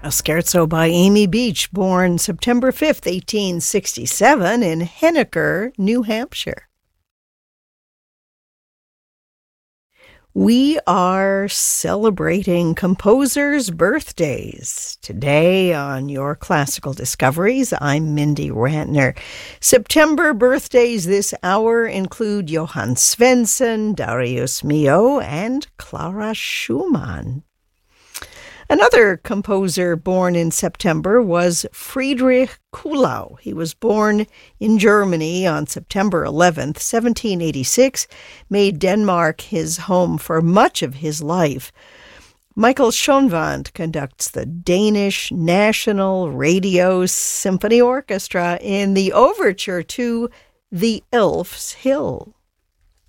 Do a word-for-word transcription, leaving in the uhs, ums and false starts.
A scherzo by Amy Beach, born September fifth, eighteen sixty-seven in Henniker, New Hampshire. We are celebrating composers' birthdays. Today on Your Classical Discoveries, I'm Mindy Rantner. September birthdays this hour include Johann Svensson, Darius Milhaud, and Clara Schumann. Another composer born in September was Friedrich Kuhlau. He was born in Germany on September eleventh, seventeen eighty-six, made Denmark his home for much of his life. Michael Schoenwandt conducts the Danish National Radio Symphony Orchestra in the overture to The Elf's Hill.